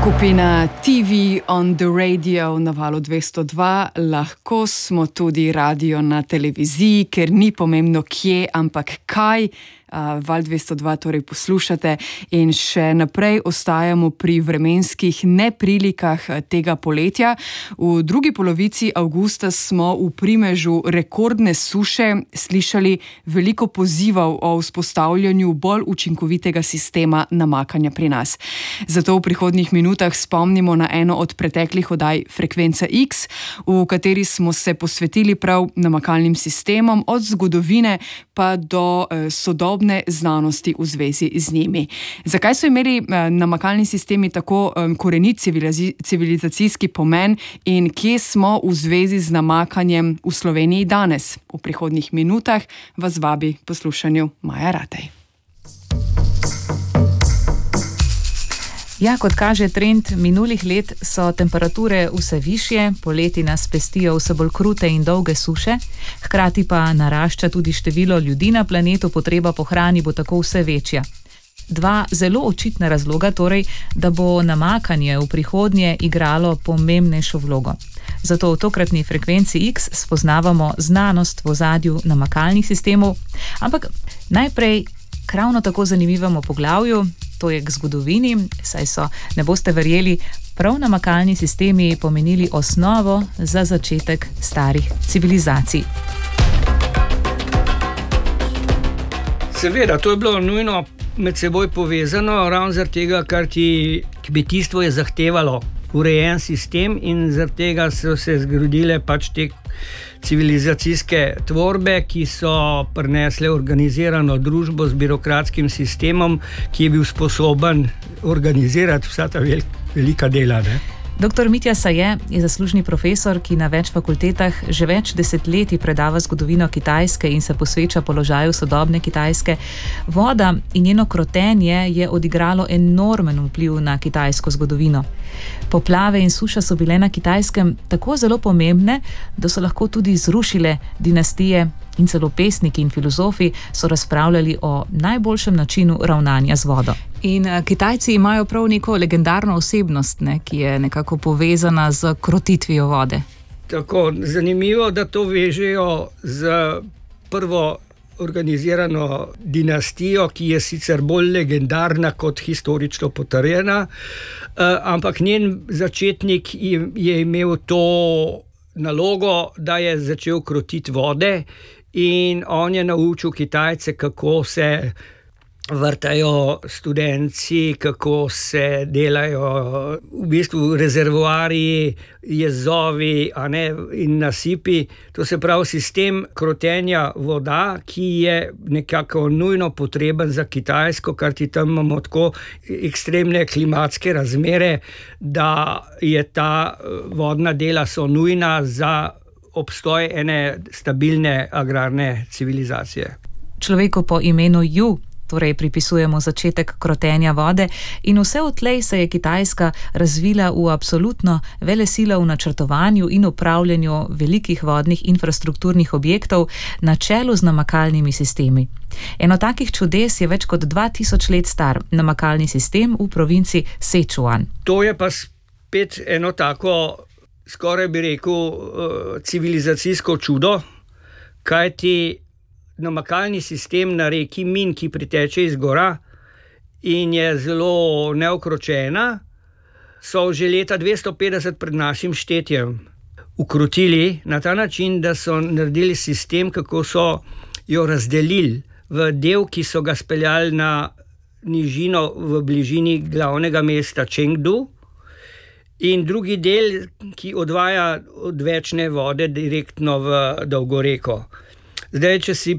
Skupina TV on the Radio na valu 202, lahko smo tudi radio na televiziji, ker ni pomembno kje, ampak kaj. Val 202 torej poslušate in še naprej ostajamo pri vremenskih neprilikah tega poletja. V drugi polovici avgusta smo v primežu rekordne suše slišali veliko pozivov o vzpostavljanju bolj učinkovitega sistema namakanja pri nas. Zato v prihodnjih minutah spomnimo na eno od preteklih oddaj Frekvenca X, v kateri smo se posvetili prav namakalnim sistemom od zgodovine pa do sodobne znanosti v zvezi z njimi. Zakaj so imeli namakalni sistemi tako korenit civilizacijski pomen in kje smo v zvezi z namakanjem v Sloveniji danes? V prihodnjih minutah vas vabi poslušanju Maja Ratej. Ja, kot kaže trend minulih let, so temperature vse višje, poleti nas pestijo vse bolj krute in dolge suše, hkrati pa narašča tudi število ljudi na planetu, potreba po hrani bo tako vse večja. Dva zelo očitna razloga torej, da bo namakanje v prihodnje igralo pomembnejšo vlogo. Zato v tokratni Frekvenci X spoznavamo znanost v ozadju namakalnih sistemov, ampak najprej k ravno tako zanimivemu poglavju, to je k zgodovini, saj so, ne boste verjeli, prav namakalni sistemi pomenili osnovo za začetek starih civilizacij. Seveda, to je bilo nujno med seboj povezano, ravno zaradi tega, ker ti kmetijstvo je zahtevalo urejen sistem in zaradi tega so se zgodile pač te civilizacijske tvorbe, ki so prinesle organizirano družbo z birokratskim sistemom, ki je bil sposoben organizirati vsa ta velika dela, ne? Dr. Mitja Saje je zaslužni profesor, ki na več fakultetah že več desetletij predava zgodovino Kitajske in se posveča položaju sodobne Kitajske. Voda in njeno krotenje je odigralo enormen vpliv na kitajsko zgodovino. Poplave in suša so bile na Kitajskem tako zelo pomembne, da so lahko tudi zrušile dinastije in celo pesniki in filozofi so razpravljali o najboljšem načinu ravnanja z vodo. In Kitajci imajo prav neko legendarno osebnost, ne, ki je nekako povezana z krotitvijo vode. Tako, zanimivo, da to vežejo z prvo organizirano dinastijo, ki je sicer bolj legendarna kot historično potrjena, ampak njen začetnik je imel to nalogo, da je začel krotiti vode in on je naučil Kitajce, kako se vrtajo studenci, kako se delajo v bistvu rezervoarji, jezovi, a ne, in nasipi. To se pravi sistem krotenja voda, ki je nekako nujno potreben za Kitajsko, ker ti tam imamo tako ekstremne klimatske razmere, da je ta vodna dela so nujna za obstoj ene stabilne agrarne civilizacije. Človeku po imenu Ju torej pripisujemo začetek krotenja vode in vse odtlej se je Kitajska razvila v absolutno velesilo v načrtovanju in upravljanju velikih vodnih infrastrukturnih objektov na čelu z namakalnimi sistemi. Eno takih čudes je več kot 2000 let star namakalni sistem v provinci Sichuan. To je pa spet eno tako, skoraj bi rekel, civilizacijsko čudo, kajti namakalni sistem na reki Min, ki priteče iz gora in je zelo neokročena, so že leta 250 pred našim štetjem ukrotili na ta način, da so naredili sistem, kako so jo razdelili v del, ki so ga speljali na nižino v bližini glavnega mesta Chengdu, in drugi del, ki odvaja odvečne vode direktno v dolgo reko. Zdaj, če si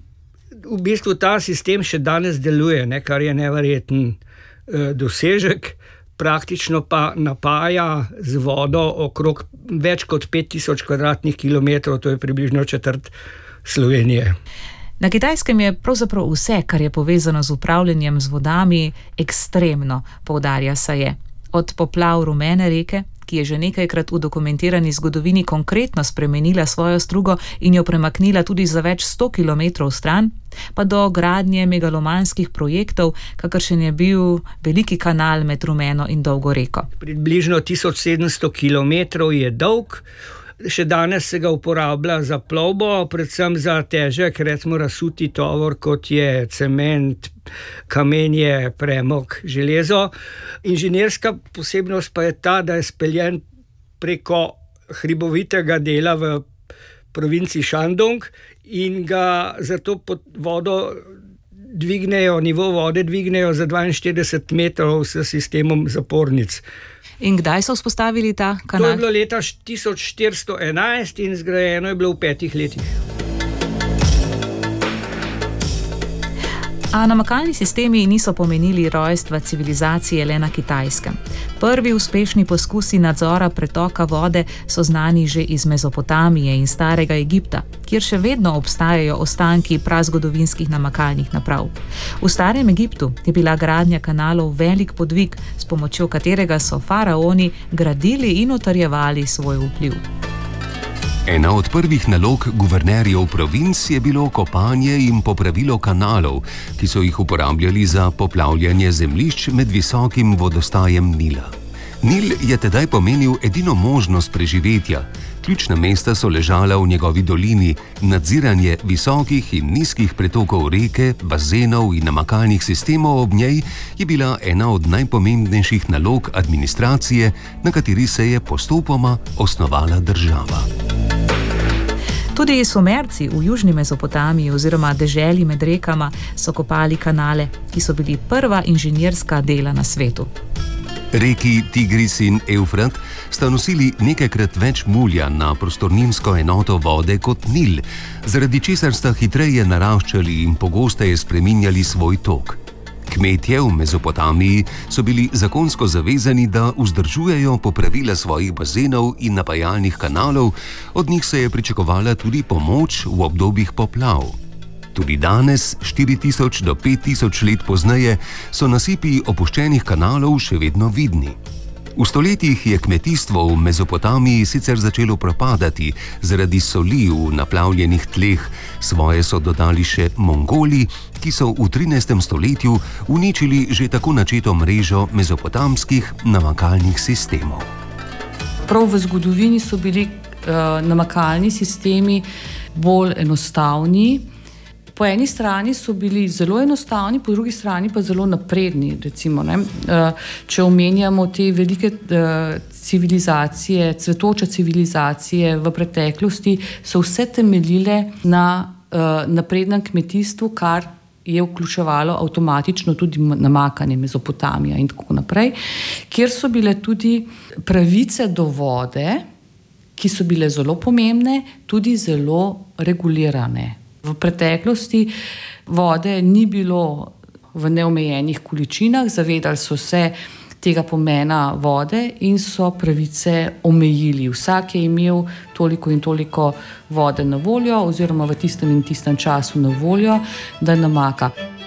v bistvu ta sistem še danes deluje, ne, kar je neverjeten dosežek, praktično pa napaja z vodo okrog več kot 5000 kvadratnih kilometrov, to je približno četrt Slovenije. Na Kitajskem je pravzaprav vse, kar je povezano z upravljanjem z vodami, ekstremno, poudarja Saje. Od poplav Rumene reke, ki je že nekajkrat v dokumentirani zgodovini konkretno spremenila svojo strugo in jo premaknila tudi za več 100 kilometrov stran, pa do gradnje megalomanskih projektov, kakršen je bil veliki kanal med Rumeno in Dolgo reko. Približno 1700 kilometrov je dolg. Še danes se ga uporablja za plovbo, predvsem za težek, recimo razsuti tovor, kot je cement, kamenje, premog, železo. Inženirska posebnost pa je ta, da je speljen preko hribovitega dela v provinci Shandong in ga zato pod vodo dvignejo, nivo vode dvignejo za 42 metrov s sistemom zapornic. In kdaj so vzpostavili ta kanal? To je bilo leta 1411 in zgrajeno je bilo v 5 letih. A namakalni sistemi niso pomenili rojstva civilizacije le na Kitajskem. Prvi uspešni poskusi nadzora pretoka vode so znani že iz Mezopotamije in starega Egipta, kjer še vedno obstajajo ostanki prazgodovinskih namakalnih naprav. V starem Egiptu je bila gradnja kanalov velik podvig, s pomočjo katerega so faraoni gradili in utrjevali svoj vpliv. Ena od prvih nalog guvernerjev provinc je bilo kopanje in popravilo kanalov, ki so jih uporabljali za poplavljanje zemljišč med visokim vodostajem Nila. Nil je tedaj pomenil edino možnost preživetja. Ključna mesta so ležala v njegovi dolini, nadziranje visokih in nizkih pretokov reke, bazenov in namakalnih sistemov ob njej je bila ena od najpomembnejših nalog administracije, na kateri se je postopoma osnovala država. Tudi Sumerci v južni Mezopotamiji oziroma deželi med rekama so kopali kanale, ki so bili prva inženirska dela na svetu. Reki Tigris in Evfrat sta nosili nekajkrat več mulja na prostorninsko enoto vode kot Nil, zaradi česar sta hitreje naraščali in pogosteje spreminjali svoj tok. Kmetje v Mezopotamiji so bili zakonsko zavezani, da vzdržujejo popravila svojih bazenov in napajalnih kanalov, od njih se je pričakovala tudi pomoč v obdobjih poplav. Tudi danes, 4000 do 5000 let pozneje, so nasipi opuščenih kanalov še vedno vidni. V stoletjih je kmetijstvo v Mezopotamiji sicer začelo propadati zaradi soli v naplavljenih tleh, svoje so dodali še Mongoli, ki so v 13. stoletju uničili že tako načeto mrežo mezopotamskih namakalnih sistemov. Prav v zgodovini so bili namakalni sistemi bolj enostavni. Po eni strani so bili zelo enostavni, po drugi strani pa zelo napredni. Recimo, če omenjamo te velike civilizacije, cvetoče civilizacije v preteklosti, so vse temeljile na naprednem kmetijstvu, kar je vključevalo avtomatično tudi namakanje, Mezopotamija in tako naprej, kjer so bile tudi pravice do vode, ki so bile zelo pomembne, tudi zelo regulirane. V preteklosti vode ni bilo v neomejenih količinah, zavedali so se tega pomena vode in so pravice omejili. Vsak je imel toliko in toliko vode na voljo oziroma v tistem in tistem času na voljo, da namaka.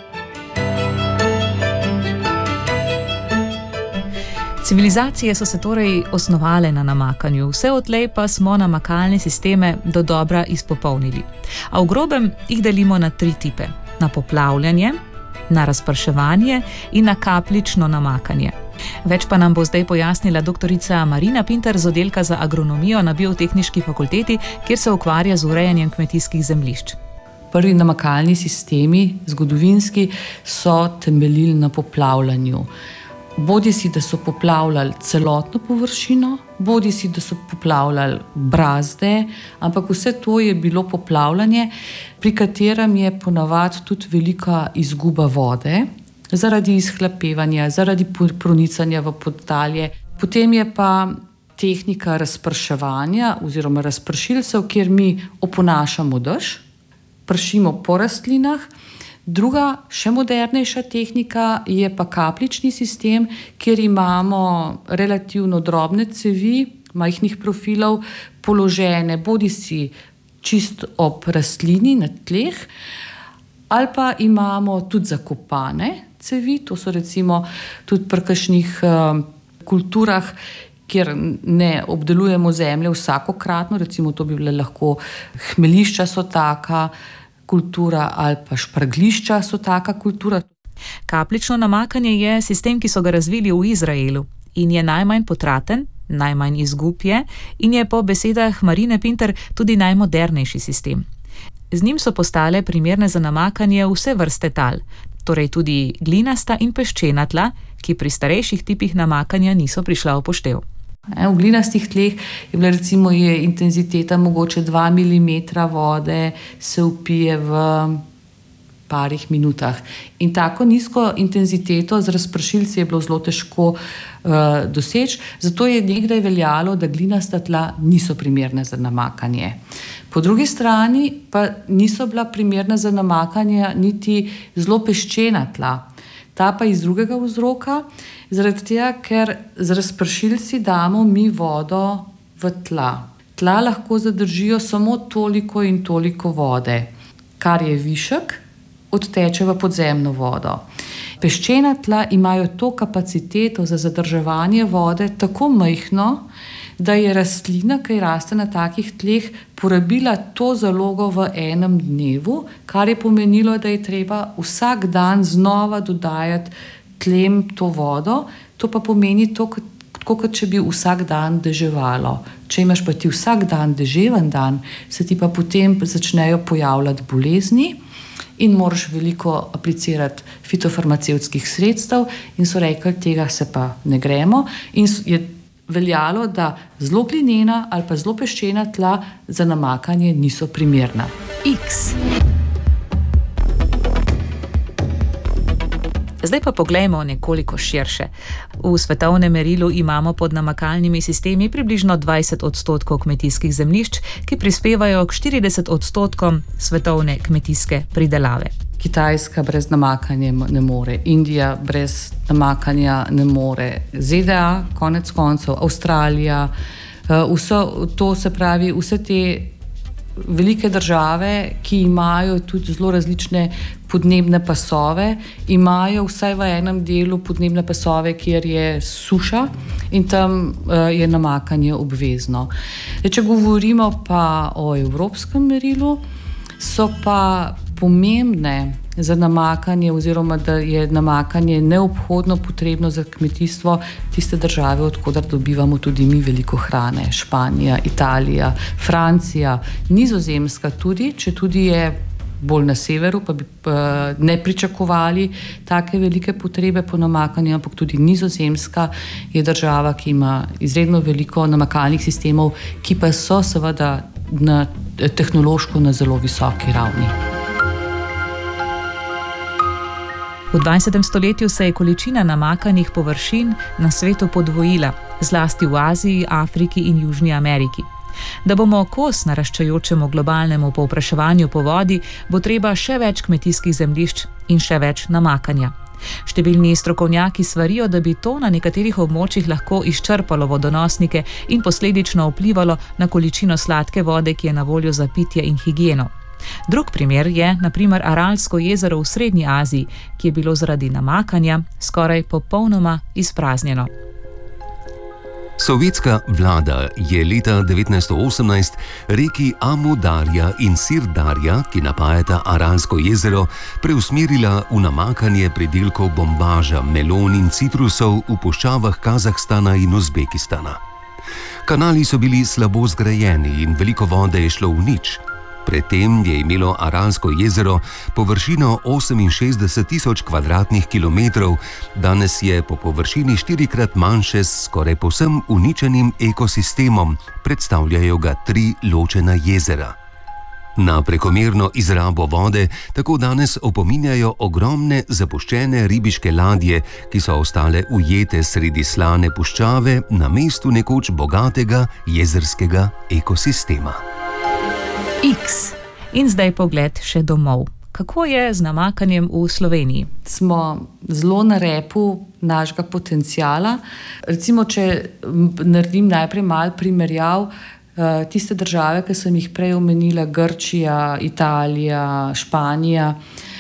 Civilizacije so se torej osnovale na namakanju, vse odtlej pa smo namakalne sisteme do dobra izpopolnili. A v grobem jih delimo na 3 tipe: na poplavljanje, na razprševanje in na kapljično namakanje. Več pa nam bo zdaj pojasnila doktorica Marina Pintar z oddelka za agronomijo na Biotehniški fakulteti, kjer se ukvarja z urejanjem kmetijskih zemljišč. Prvi namakalni sistemi, zgodovinski, so temeljili na poplavljanju. Bodi si, da so poplavljali celotno površino, bodi si, da so poplavljali brazde, ampak vse to je bilo poplavljanje, pri katerem je ponavadi tudi velika izguba vode, zaradi izhlapevanja, zaradi pronicanja v podtalje. Potem je pa tehnika razprševanja oziroma razpršilcev, kjer mi oponašamo dež, pršimo po rastlinah. Druga, še modernejša tehnika je pa kapljični sistem, kjer imamo relativno drobne cevi, majhnih profilov, položene bodisi čist ob rastlini na tleh, ali pa imamo tudi zakopane cevi, to so recimo tudi pri kakšnih kulturah, kjer ne obdelujemo zemlje vsakokratno, recimo to bi bile lahko hmeljišča so taka kultura ali pa šparglišča so taka kultura. Kapljično namakanje je sistem, ki so ga razvili v Izraelu in je najmanj potraten, najmanj izgub je in je po besedah Marine Pintar tudi najmodernejši sistem. Z njim so postale primerne za namakanje vse vrste tal, torej tudi glinasta in peščena tla, ki pri starejših tipih namakanja niso prišla v poštev. V glinastih tleh je bila recimo intenziteta mogoče 2 mm vode se vpije v parih minutah. In tako nizko intenziteto z razpršilci je bilo zelo težko doseči, zato je nekdaj veljalo, da glinasta tla niso primerne za namakanje. Po drugi strani pa niso bila primerna za namakanje niti zelo peščena tla. Ta pa iz drugega vzroka, zaradi tega, ker z razpršilci damo mi vodo v tla. Tla lahko zadržijo samo toliko in toliko vode, kar je višek, odteče v podzemno vodo. Peščena tla imajo to kapaciteto za zadrževanje vode tako majhno, da je rastlina, ki raste na takih tleh, porabila to zalogo v enem dnevu, kar je pomenilo, da je treba vsak dan znova dodajati tlem to vodo. To pa pomeni to, kot če bi vsak dan deževalo. Če imaš pa ti vsak dan deževen dan, se ti pa potem začnejo pojavljati bolezni in moraš veliko aplicirati fitofarmacevtskih sredstev in so rekli, tega se pa ne gremo in je veljalo, da zelo glinena ali pa zelo peščena tla za namakanje niso primerna. X. Zdaj pa poglejmo nekoliko širše. V svetovnem merilu imamo pod namakalnimi sistemi približno 20% kmetijskih zemljišč, ki prispevajo k 40% svetovne kmetijske pridelave. Kitajska brez namakanja ne more, Indija brez namakanja ne more, ZDA, konec koncev, Avstralija, vse te velike države, ki imajo tudi zelo različne podnebne pasove, imajo vsaj v enem delu podnebne pasove, kjer je suša in tam je namakanje obvezno. Če govorimo pa o evropskem merilu, so pa pomembne za namakanje oziroma da je namakanje neobhodno potrebno za kmetijstvo tiste države, odkudar dobivamo tudi mi veliko hrane. Španija, Italija, Francija, Nizozemska tudi, če tudi je bolj na severu, pa bi ne pričakovali take velike potrebe po namakanju, ampak tudi Nizozemska je država, ki ima izredno veliko namakalnih sistemov, ki pa so seveda tehnološko na zelo visoki ravni. V 20. stoletju se je količina namakanih površin na svetu podvojila, zlasti v Aziji, Afriki in Južni Ameriki. Da bomo kos naraščajočemu globalnemu povpraševanju po vodi, bo treba še več kmetijskih zemljišč in še več namakanja. Številni strokovnjaki svarijo, da bi to na nekaterih območjih lahko izčrpalo vodonosnike in posledično vplivalo na količino sladke vode, ki je na voljo za pitje in higieno. Drug primer je, na primer, Aralsko jezero v Srednji Aziji, ki je bilo zaradi namakanja skoraj popolnoma izpraznjeno. Sovjetska vlada je leta 1918 reki Amu Darja in Sir Darja, ki napajata Aralsko jezero, preusmerila v namakanje pridelkov bombaža, melon in citrusov v puščavah Kazahstana in Uzbekistana. Kanali so bili slabo zgrajeni in veliko vode je šlo v nič. Predtem je imelo Aralsko jezero površino 68.000 kvadratnih kilometrov, danes je po površini 4-krat manjše s skoraj povsem uničenim ekosistemom, predstavljajo ga 3 ločena jezera. Na prekomerno izrabo vode tako danes opominjajo ogromne zapuščene ribiške ladje, ki so ostale ujete sredi slane puščave na mestu nekoč bogatega jezerskega ekosistema. X. In zdaj pogled še domov. Kako je z namakanjem v Sloveniji? Smo zelo na repu našega potenciala. Recimo, če naredim najprej malo primerjav, tiste države, ki sem jih prej omenila, Grčija, Italija, Španija,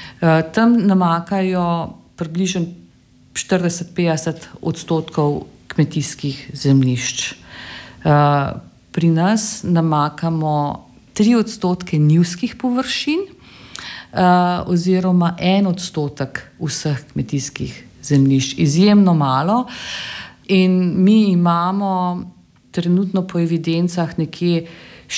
tam namakajo približno 40-50% kmetijskih zemljišč. Pri nas namakamo 3% njivskih površin oziroma 1% vseh kmetijskih zemljišč. Izjemno malo in mi imamo trenutno po evidencah nekje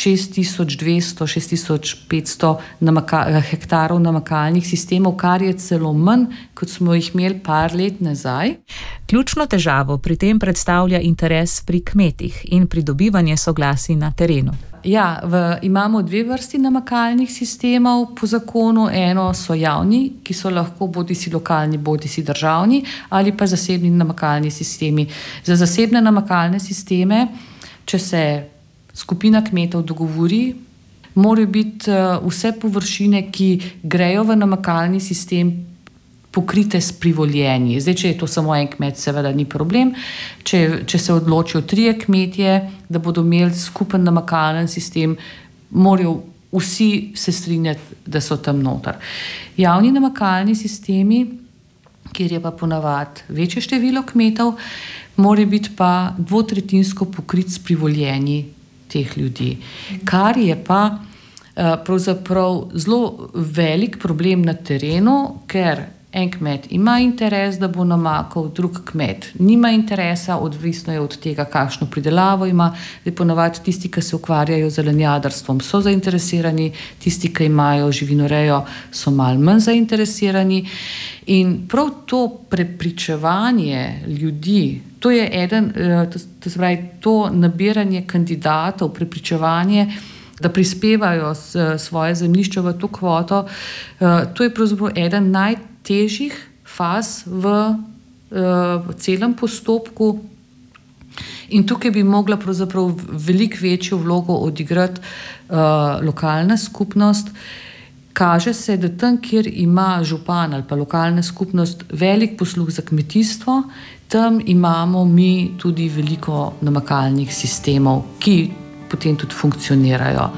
6200-6500 hektarov namakalnih sistemov, kar je celo manj, kot smo jih imeli par let nazaj. Ključno težavo pri tem predstavlja interes pri kmetih in pridobivanje soglasij na terenu. Ja, imamo 2 vrsti namakalnih sistemov po zakonu. Eno so javni, ki so lahko bodisi lokalni, bodisi državni, ali pa zasebni namakalni sistemi. Za zasebne namakalne sisteme, če se skupina kmetov dogovori, morajo biti vse površine, ki grejo v namakalni sistem, pokrite s privoljenji. Zdaj, če je to samo en kmet, seveda ni problem. Če se odločijo 3 kmetje, da bodo imeli skupen namakalni sistem, morajo vsi se strinjati, da so tam noter. Javni namakalni sistemi, kjer je pa ponavadi večje število kmetov, mora biti pa 2/3 pokrit s privoljenji teh ljudi. Kar je pa pravzaprav zelo velik problem na terenu, ker en kmet ima interes, da bo namakal, drug kmet nima interesa, odvisno je od tega, kakšno pridelavo ima. Ponavadi tisti, ki se ukvarjajo z zelenjadarstvom, so zainteresirani, tisti, ki imajo živinorejo, so malo manj zainteresirani. In prav to prepričevanje ljudi, to je to nabiranje kandidatov, prepričevanje, da prispevajo svoje zemljišče v to kvoto, to je pravzaprav eden najtežjih faz v celem postopku. In tukaj bi mogla pravzaprav veliko večjo vlogo odigrati lokalna skupnost. Kaže se, da tam, kjer ima župan ali pa lokalna skupnost velik posluh za kmetijstvo, tam imamo mi tudi veliko namakalnih sistemov, ki potem tudi funkcionirajo.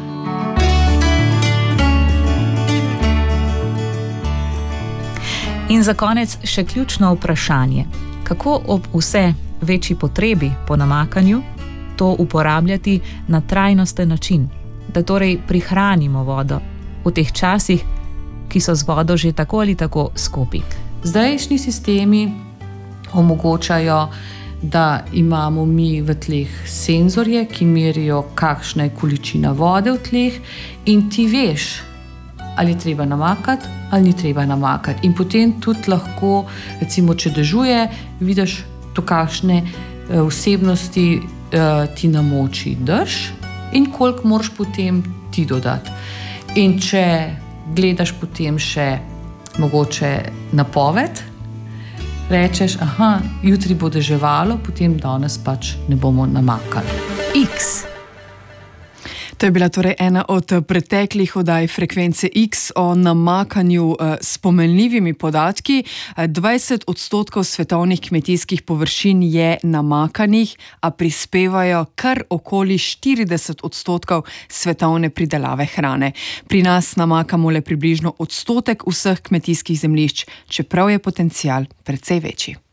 In za konec še ključno vprašanje. Kako ob vse večji potrebi po namakanju to uporabljati na trajnosten način, da torej prihranimo vodo v teh časih, ki so z vodo že tako ali tako skopi? Zdajšnji sistemi omogočajo, da imamo mi v tleh senzorje, ki merijo, kakšna je količina vode v tleh, in ti veš, ali je treba namakati ali ni treba namakati. In potem tudi lahko, recimo, če dežuje, vidiš, do kakšne vsebnosti ti namoči dež in koliko moraš potem ti dodati. In če gledaš potem še mogoče napoved, rečeš, jutri bo deževalo, potem danes pač ne bomo namakali. X. To je bila torej ena od preteklih oddaj Frekvence X o namakanju s pomenljivimi podatki. 20% svetovnih kmetijskih površin je namakanih, a prispevajo kar okoli 40% svetovne pridelave hrane. Pri nas namakamo le približno 1% vseh kmetijskih zemljišč, čeprav je potencial precej večji.